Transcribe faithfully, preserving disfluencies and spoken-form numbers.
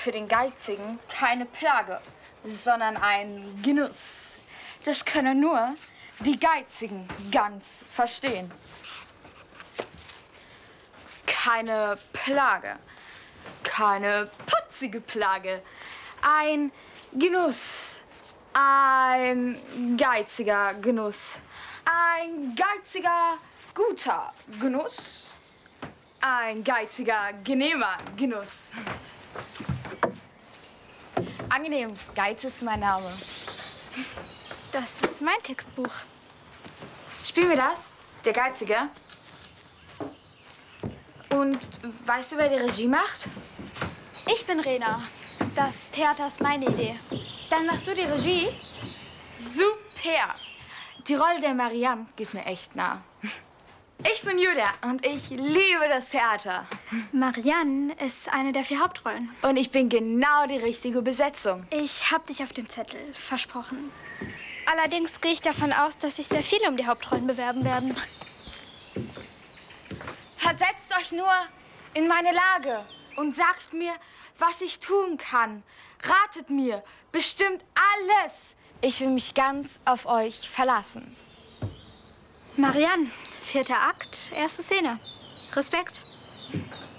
für den Geizigen keine Plage, sondern ein Genuss. Das können nur die Geizigen ganz verstehen. Keine Plage, keine putzige Plage, ein Genuss, ein geiziger Genuss, ein geiziger, guter Genuss, ein geiziger, genehmer Genuss. Angenehm, Geiz ist mein Name. Das ist mein Textbuch. Spielen wir das? Der Geizige? Und weißt du, wer die Regie macht? Ich bin Rena. Das Theater ist meine Idee. Dann machst du die Regie? Super! Die Rolle der Marianne geht mir echt nah. Ich bin Julia und ich liebe das Theater. Marianne ist eine der vier Hauptrollen. Und ich bin genau die richtige Besetzung. Ich hab dich auf dem Zettel, versprochen. Allerdings gehe ich davon aus, dass sich sehr viele um die Hauptrollen bewerben werden. Versetzt euch nur in meine Lage und sagt mir, was ich tun kann. Ratet mir bestimmt alles. Ich will mich ganz auf euch verlassen. Marianne, vierter Akt, erste Szene. Respekt.